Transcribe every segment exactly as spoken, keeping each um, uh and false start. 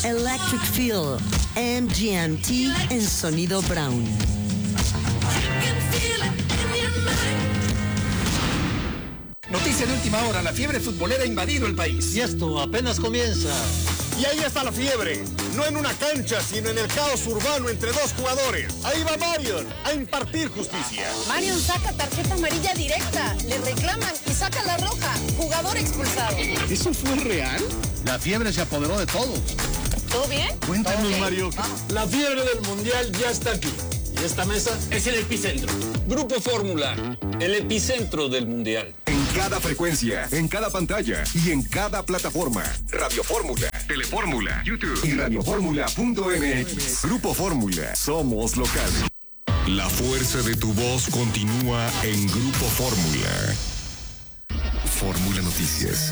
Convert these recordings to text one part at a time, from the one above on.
Electric Feel, M G M T en sonido Brown. Noticia de última hora, la fiebre futbolera ha invadido el país. Y esto apenas comienza. Y ahí está la fiebre, no en una cancha, sino en el caos urbano entre dos jugadores. Ahí va Marion a impartir justicia. Marion saca tarjeta amarilla directa, le reclaman y saca la roja. Jugador expulsado. ¿Eso fue real? La fiebre se apoderó de todos. ¿Todo bien? Cuéntanos, okay, Mario. Vamos. La fiebre del mundial ya está aquí. Y esta mesa es el epicentro. Grupo Fórmula, el epicentro del mundial. En cada frecuencia, en cada pantalla y en cada plataforma. Radio Fórmula, Telefórmula, YouTube y radioformula punto m x. Grupo Fórmula, somos local. La fuerza de tu voz continúa en Grupo Fórmula. Fórmula Noticias.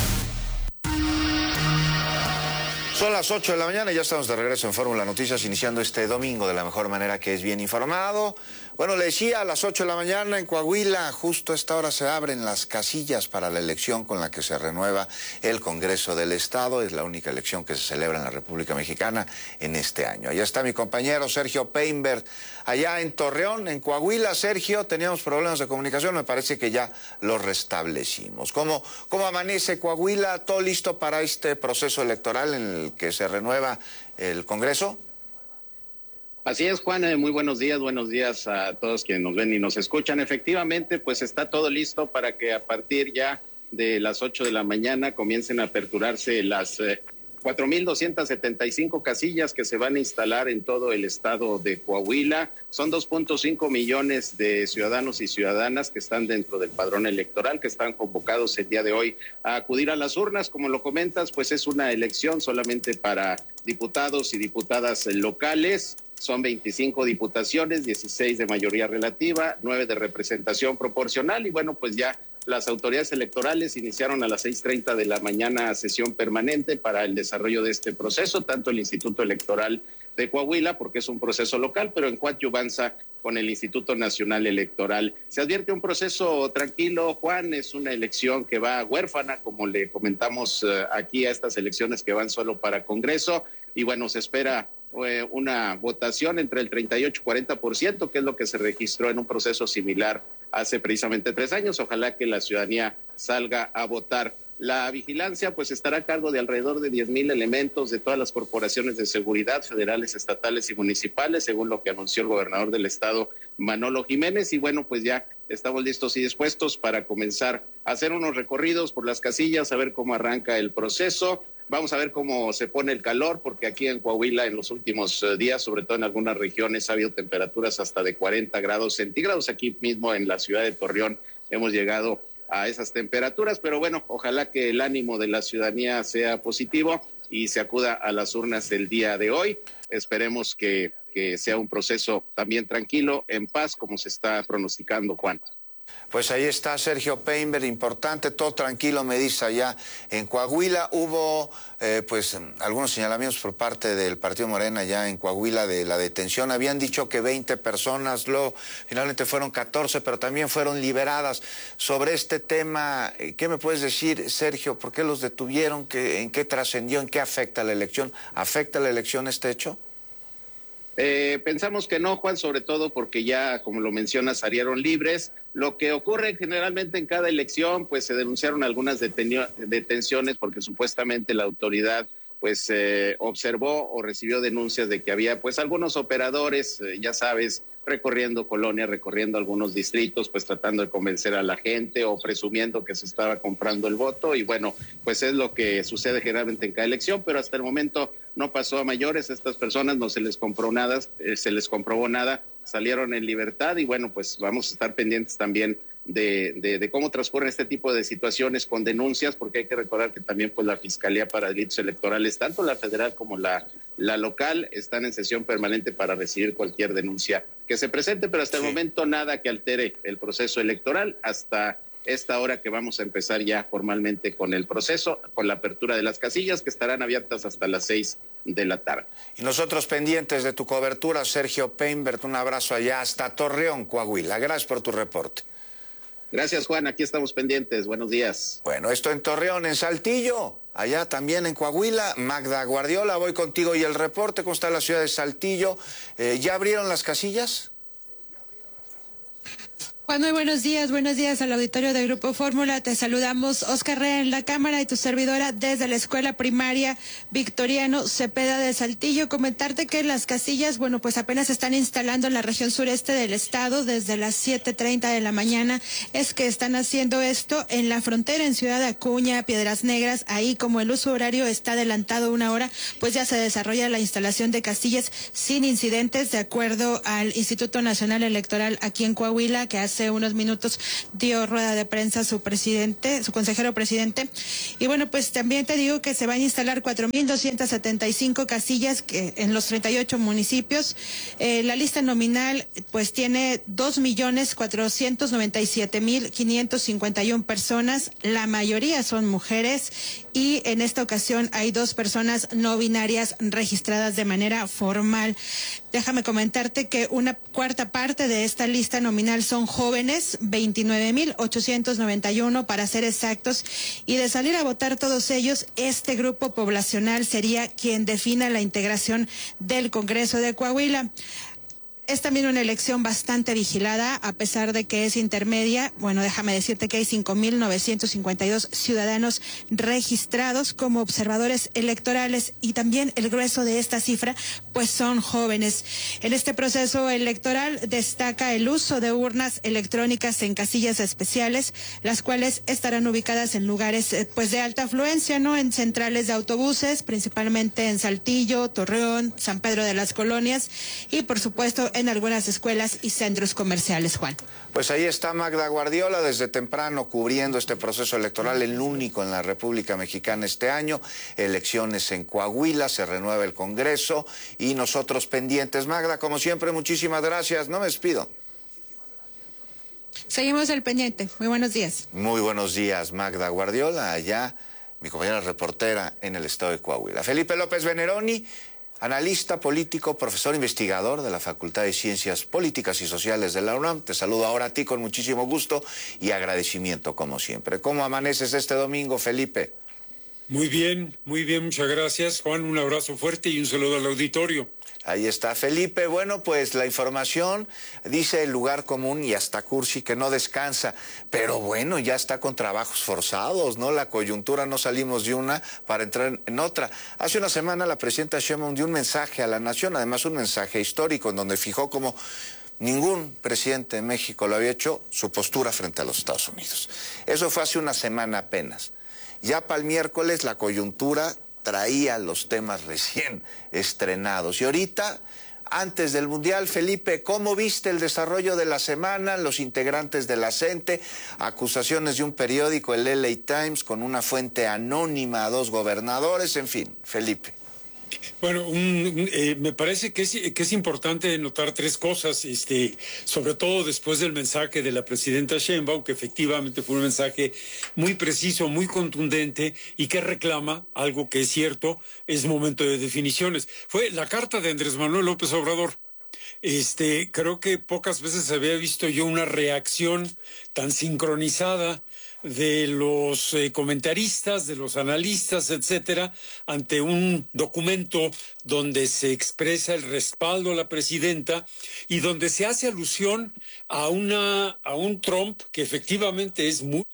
Son las ocho de la mañana y ya estamos de regreso en Fórmula Noticias, iniciando este domingo de la mejor manera, que es bien informado. Bueno, le decía, a las ocho de la mañana en Coahuila, justo a esta hora se abren las casillas para la elección con la que se renueva el Congreso del Estado. Es la única elección que se celebra en la República Mexicana en este año. Allá está mi compañero Sergio Painberg, allá en Torreón, en Coahuila. Sergio, teníamos problemas de comunicación, me parece que ya los restablecimos. ¿Cómo, cómo amanece Coahuila? ¿Todo listo para este proceso electoral en el que se renueva el Congreso? Así es, Juan, eh, muy buenos días, buenos días a todos quienes nos ven y nos escuchan. Efectivamente, pues está todo listo para que a partir ya de las ocho de la mañana comiencen a aperturarse las eh, cuatro mil doscientas setenta y cinco casillas que se van a instalar en todo el estado de Coahuila. Son dos punto cinco millones de ciudadanos y ciudadanas que están dentro del padrón electoral, que están convocados el día de hoy a acudir a las urnas. Como lo comentas, pues es una elección solamente para diputados y diputadas locales. Son veinticinco diputaciones, dieciséis de mayoría relativa, nueve de representación proporcional y bueno, pues ya las autoridades electorales iniciaron a las seis treinta de la mañana sesión permanente para el desarrollo de este proceso, tanto el Instituto Electoral de Coahuila, porque es un proceso local, pero en coadyuvanza con el Instituto Nacional Electoral. Se advierte un proceso tranquilo, Juan, es una elección que va huérfana, como le comentamos uh, aquí a estas elecciones que van solo para Congreso, y bueno, se espera una votación entre el treinta y ocho y cuarenta por ciento, que es lo que se registró en un proceso similar hace precisamente tres años. Ojalá que la ciudadanía salga a votar. La vigilancia pues estará a cargo de alrededor de diez mil elementos de todas las corporaciones de seguridad federales, estatales y municipales, según lo que anunció el gobernador del estado, Manolo Jiménez. Y bueno, pues ya estamos listos y dispuestos para comenzar a hacer unos recorridos por las casillas, a ver cómo arranca el proceso. Vamos a ver cómo se pone el calor, porque aquí en Coahuila en los últimos días, sobre todo en algunas regiones, ha habido temperaturas hasta de cuarenta grados centígrados. Aquí mismo en la ciudad de Torreón hemos llegado a esas temperaturas, pero bueno, ojalá que el ánimo de la ciudadanía sea positivo y se acuda a las urnas el día de hoy. Esperemos que, que sea un proceso también tranquilo, en paz, como se está pronosticando, Juan. Pues ahí está Sergio Painberg, importante, todo tranquilo, me dice allá en Coahuila. Hubo eh, pues algunos señalamientos por parte del Partido Morena ya en Coahuila de la detención. Habían dicho que veinte personas, luego finalmente fueron catorce, pero también fueron liberadas. Sobre este tema, ¿qué me puedes decir, Sergio? ¿Por qué los detuvieron? ¿Qué, ¿En qué trascendió? ¿En qué afecta la elección? ¿Afecta la elección este hecho? Eh, pensamos que no, Juan, sobre todo porque ya, como lo mencionas, salieron libres. Lo que ocurre generalmente en cada elección, pues se denunciaron algunas detenciones porque supuestamente la autoridad pues eh, observó o recibió denuncias de que había pues algunos operadores, eh, ya sabes, recorriendo colonias, recorriendo algunos distritos, pues tratando de convencer a la gente o presumiendo que se estaba comprando el voto. Y bueno, pues es lo que sucede generalmente en cada elección, pero hasta el momento no pasó a mayores. A estas personas no se les compró nada, eh, se les comprobó nada, salieron en libertad y bueno, pues vamos a estar pendientes también de, de, de cómo transcurren este tipo de situaciones con denuncias, porque hay que recordar que también pues la Fiscalía para Delitos Electorales, tanto la federal como la, la local, están en sesión permanente para recibir cualquier denuncia que se presente, pero hasta sí. el momento nada que altere el proceso electoral hasta esta hora que vamos a empezar ya formalmente con el proceso, con la apertura de las casillas que estarán abiertas hasta las seis de la tarde. Y nosotros pendientes de tu cobertura, Sergio Painberg, un abrazo allá hasta Torreón, Coahuila. Gracias por tu reporte. Gracias, Juan. Aquí estamos pendientes. Buenos días. Bueno, esto en Torreón, en Saltillo, allá también en Coahuila. Magda Guardiola, voy contigo y el reporte. ¿Cómo está la ciudad de Saltillo? Eh, ¿Ya abrieron las casillas? Juan, muy buenos días, buenos días al auditorio de Grupo Fórmula. Te saludamos Oscar Rea en la cámara y tu servidora desde la escuela primaria Victoriano Cepeda de Saltillo. Comentarte que las casillas, bueno, pues apenas se están instalando en la región sureste del estado desde las siete treinta de la mañana. Es que están haciendo esto en la frontera en Ciudad Acuña, Piedras Negras. Ahí, como el uso horario está adelantado una hora, pues ya se desarrolla la instalación de casillas sin incidentes, de acuerdo al Instituto Nacional Electoral aquí en Coahuila, que hace Hace unos minutos dio rueda de prensa su presidente, su consejero presidente. Y bueno, pues también te digo que se van a instalar cuatro mil doscientas setenta y cinco casillas que, en los treinta y ocho municipios. Eh, la lista nominal pues tiene dos millones cuatrocientos noventa y siete mil quinientos cincuenta y una personas. La mayoría son mujeres y en esta ocasión hay dos personas no binarias registradas de manera formal. Déjame comentarte que una cuarta parte de esta lista nominal son jóvenes, veintinueve mil ochocientos noventa y uno para ser exactos, y de salir a votar todos ellos, este grupo poblacional sería quien defina la integración del Congreso de Coahuila. Es también una elección bastante vigilada, a pesar de que es intermedia. Bueno, déjame decirte que hay cinco mil novecientos cincuenta y dos ciudadanos registrados como observadores electorales y también el grueso de esta cifra, pues son jóvenes. En este proceso electoral destaca el uso de urnas electrónicas en casillas especiales, las cuales estarán ubicadas en lugares pues de alta afluencia, ¿no? En centrales de autobuses, principalmente en Saltillo, Torreón, San Pedro de las Colonias y, por supuesto, en algunas escuelas y centros comerciales, Juan. Pues ahí está Magda Guardiola desde temprano cubriendo este proceso electoral, el único en la República Mexicana este año. Elecciones en Coahuila, se renueva el Congreso y nosotros pendientes. Magda, como siempre, muchísimas gracias. No me despido. Seguimos al pendiente. Muy buenos días. Muy buenos días, Magda Guardiola, allá, mi compañera reportera en el estado de Coahuila. Felipe López Veneroni, analista político, profesor investigador de la Facultad de Ciencias Políticas y Sociales de la UNAM. Te saludo ahora a ti con muchísimo gusto y agradecimiento, como siempre. ¿Cómo amaneces este domingo, Felipe? Muy bien, muy bien, muchas gracias, Juan. Un abrazo fuerte y un saludo al auditorio. Ahí está Felipe. Bueno, pues la información dice el lugar común y hasta cursi que no descansa, pero bueno, ya está con trabajos forzados, ¿no? La coyuntura, no salimos de una para entrar en otra. Hace una semana la presidenta Sheinbaum dio un mensaje a la nación, además un mensaje histórico, en donde fijó como ningún presidente de México lo había hecho su postura frente a los Estados Unidos. Eso fue hace una semana apenas. Ya para el miércoles la coyuntura traía los temas recién estrenados. Y ahorita, antes del Mundial, Felipe, ¿cómo viste el desarrollo de la semana? Los integrantes de la CENTE, acusaciones de un periódico, el L A Times, con una fuente anónima a dos gobernadores, en fin, Felipe. Bueno, un, eh, me parece que es, que es importante notar tres cosas, este, sobre todo después del mensaje de la presidenta Sheinbaum, que efectivamente fue un mensaje muy preciso, muy contundente y que reclama algo que es cierto, es momento de definiciones. Fue la carta de Andrés Manuel López Obrador. Este, creo que pocas veces había visto yo una reacción tan sincronizada de los eh, comentaristas, de los analistas, etcétera, ante un documento donde se expresa el respaldo a la presidenta y donde se hace alusión a una a un Trump que efectivamente es muy...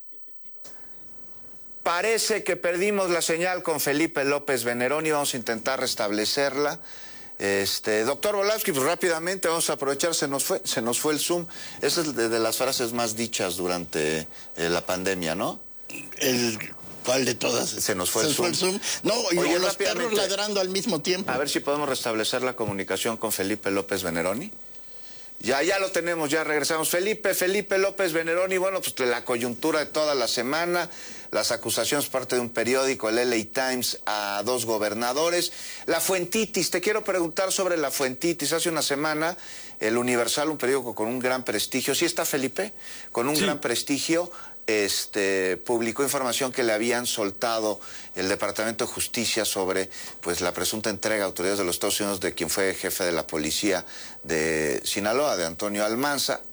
Parece que perdimos la señal con Felipe López Veneroni, vamos a intentar restablecerla. Este, doctor Volavsky, pues rápidamente vamos a aprovechar, se nos fue, se nos fue el Zoom. Esa es de, de las frases más dichas durante eh, la pandemia, ¿no? El ¿Cuál de todas? Se nos fue, ¿Se el, fue Zoom. el Zoom. No, y Oye, los perros ladrando al mismo tiempo. A ver si podemos restablecer la comunicación con Felipe López Veneroni. Ya, ya lo tenemos, ya regresamos. Felipe, Felipe López Veneroni, bueno, pues la coyuntura de toda la semana, las acusaciones parte de un periódico, el L A Times, a dos gobernadores. La fuentitis, te quiero preguntar sobre la fuentitis. Hace una semana, el Universal, un periódico con un gran prestigio, ¿sí está Felipe? Con un sí. gran prestigio, este, publicó información que le habían soltado el Departamento de Justicia sobre pues la presunta entrega a autoridades de los Estados Unidos de quien fue jefe de la policía de Sinaloa, de Antonio Almanza.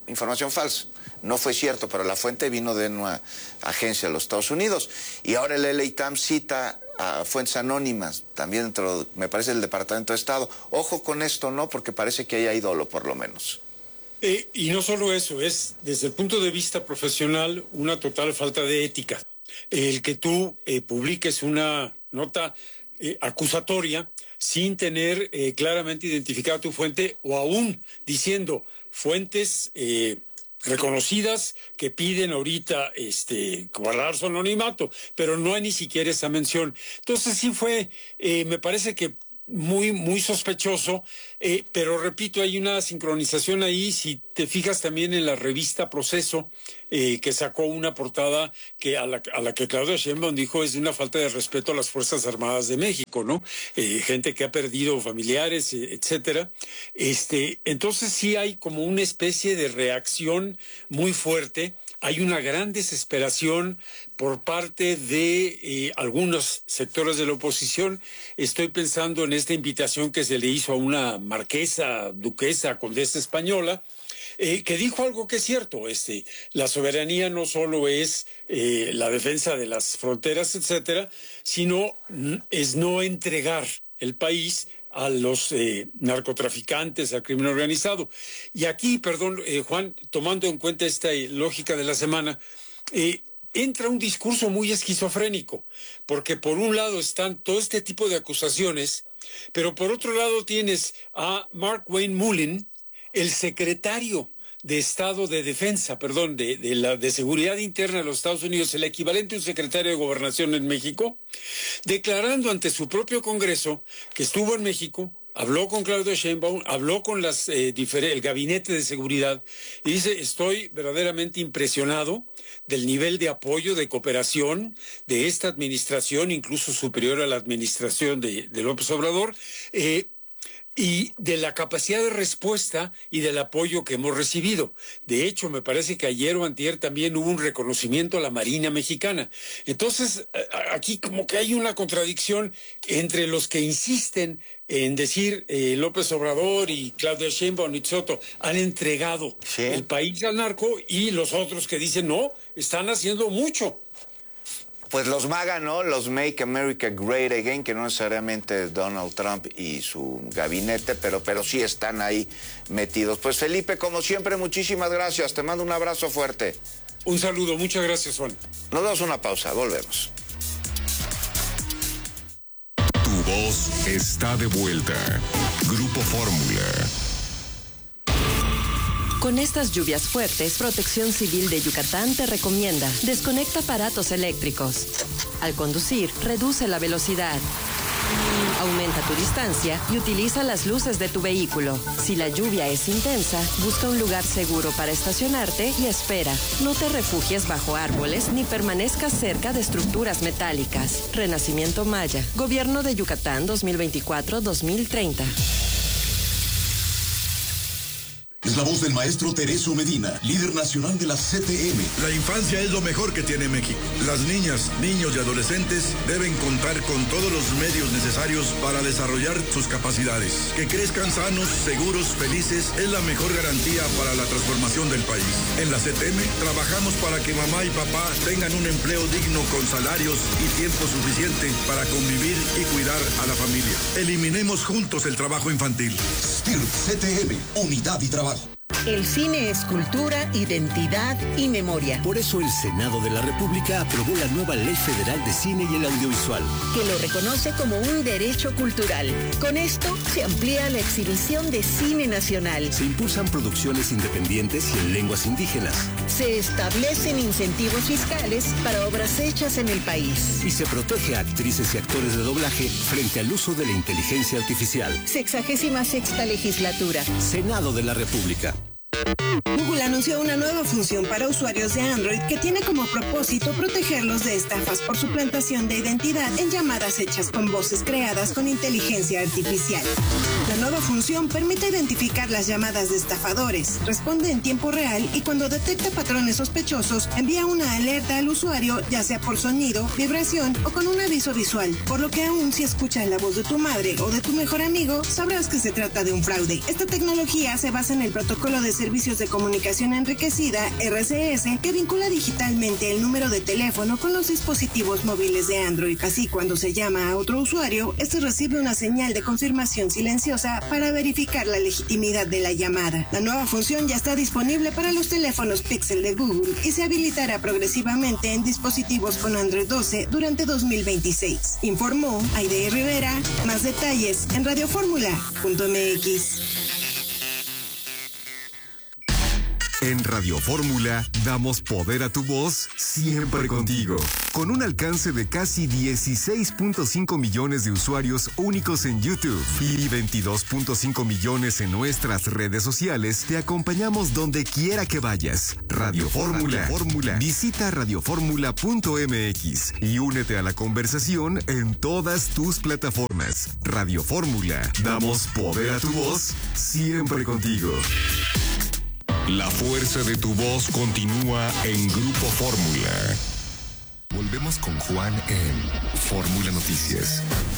información falsa. No fue cierto, pero la fuente vino de una agencia de los Estados Unidos. Y ahora el L A Times cita a fuentes anónimas, también dentro, me parece, del Departamento de Estado. Ojo con esto, ¿no? Porque parece que hay dolo, por lo menos. Eh, y no solo eso, es desde el punto de vista profesional una total falta de ética. El que tú eh, publiques una nota eh, acusatoria sin tener eh, claramente identificada tu fuente, o aún diciendo fuentes eh, reconocidas que piden ahorita este guardar su anonimato, pero no hay ni siquiera esa mención. Entonces sí fue, eh, me parece que muy, muy sospechoso, eh, pero repito, hay una sincronización ahí. Si te fijas también en la revista Proceso, eh, que sacó una portada que a la, a la que Claudia Sheinbaum dijo es de una falta de respeto a las Fuerzas Armadas de México, ¿no? Eh, gente que ha perdido familiares, eh, etcétera. Este, entonces sí hay como una especie de reacción muy fuerte. Hay una gran desesperación por parte de eh, algunos sectores de la oposición. Estoy pensando en esta invitación que se le hizo a una marquesa, duquesa, condesa española, eh, que dijo algo que es cierto. Este, la soberanía no solo es eh, la defensa de las fronteras, etcétera, sino es no entregar el país a los eh, narcotraficantes, al crimen organizado. Y aquí, perdón, eh, Juan, tomando en cuenta esta eh, lógica de la semana, eh, entra un discurso muy esquizofrénico, porque por un lado están todo este tipo de acusaciones, pero por otro lado tienes a Mark Wayne Mullin, el secretario de Estado de Defensa, perdón, de, de la de Seguridad Interna de los Estados Unidos, el equivalente a un secretario de Gobernación en México, declarando ante su propio Congreso que estuvo en México, habló con Claudia Sheinbaum, habló con las eh, el Gabinete de Seguridad y dice: estoy verdaderamente impresionado del nivel de apoyo, de cooperación de esta administración, incluso superior a la administración de, de López Obrador, eh, y de la capacidad de respuesta y del apoyo que hemos recibido. De hecho, me parece que ayer o antier también hubo un reconocimiento a la Marina Mexicana. Entonces, aquí como que hay una contradicción entre los que insisten en decir eh, López Obrador y Claudia Sheinbaum y Soto han entregado ¿Sí? el país al narco, y los otros que dicen no, están haciendo mucho. Pues los MAGA, ¿no? Los Make America Great Again, que no necesariamente es Donald Trump y su gabinete, pero, pero sí están ahí metidos. Pues Felipe, como siempre, muchísimas gracias. Te mando un abrazo fuerte. Un saludo, muchas gracias, Juan. Nos damos una pausa, volvemos. Tu voz está de vuelta. Grupo Fórmula. Con estas lluvias fuertes, Protección Civil de Yucatán te recomienda: desconecta aparatos eléctricos. Al conducir, reduce la velocidad. Aumenta tu distancia y utiliza las luces de tu vehículo. Si la lluvia es intensa, busca un lugar seguro para estacionarte y espera. No te refugies bajo árboles ni permanezcas cerca de estructuras metálicas. Renacimiento Maya. Gobierno de Yucatán dos mil veinticuatro a dos mil treinta. Es la voz del maestro Tereso Medina, líder nacional de la C T M. La infancia es lo mejor que tiene México. Las niñas, niños y adolescentes deben contar con todos los medios necesarios para desarrollar sus capacidades. Que crezcan sanos, seguros, felices es la mejor garantía para la transformación del país. En la C T M trabajamos para que mamá y papá tengan un empleo digno con salarios y tiempo suficiente para convivir y cuidar a la familia. Eliminemos juntos el trabajo infantil. S T I R C T M, unidad y trabajo. El cine es cultura, identidad y memoria. Por eso el Senado de la República aprobó la nueva Ley Federal de Cine y el Audiovisual, que lo reconoce como un derecho cultural. Con esto se amplía la exhibición de cine nacional. Se impulsan producciones independientes y en lenguas indígenas. Se establecen incentivos fiscales para obras hechas en el país. Y se protege a actrices y actores de doblaje frente al uso de la inteligencia artificial. Sexagésima sexta legislatura. Senado de la República. Google anunció una nueva función para usuarios de Android que tiene como propósito protegerlos de estafas por suplantación de identidad en llamadas hechas con voces creadas con inteligencia artificial. La nueva función permite identificar las llamadas de estafadores, responde en tiempo real y cuando detecta patrones sospechosos envía una alerta al usuario, ya sea por sonido, vibración o con un aviso visual, por lo que aún si escuchas la voz de tu madre o de tu mejor amigo, sabrás que se trata de un fraude. Esta tecnología se basa en el protocolo de servicio Servicios de Comunicación Enriquecida, R C S, que vincula digitalmente el número de teléfono con los dispositivos móviles de Android. Así, cuando se llama a otro usuario, este recibe una señal de confirmación silenciosa para verificar la legitimidad de la llamada. La nueva función ya está disponible para los teléfonos Pixel de Google y se habilitará progresivamente en dispositivos con Android doce durante dos mil veintiséis. Informó Aide Rivera. Más detalles en radioformula punto m x. En Radio Fórmula damos poder a tu voz siempre contigo. Con un alcance de casi dieciséis punto cinco millones de usuarios únicos en YouTube y veintidós punto cinco millones en nuestras redes sociales, te acompañamos donde quiera que vayas. Radio Fórmula. Fórmula. Visita radioformula punto m x y únete a la conversación en todas tus plataformas. Radio Fórmula. Damos poder a tu voz siempre contigo. La fuerza de tu voz continúa en Grupo Fórmula. Volvemos con Juan en Fórmula Noticias.